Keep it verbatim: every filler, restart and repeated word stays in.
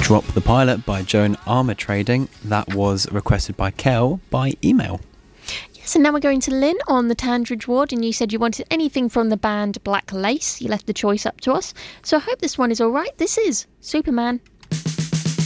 Drop the Pilot by Joan Armour Trading. That was requested by Kel by email. Yes, and now we're going to Lynn on the Tandridge ward, and you said you wanted anything from the band Black Lace. You left the choice up to us. So I hope this one is all right. This is Superman.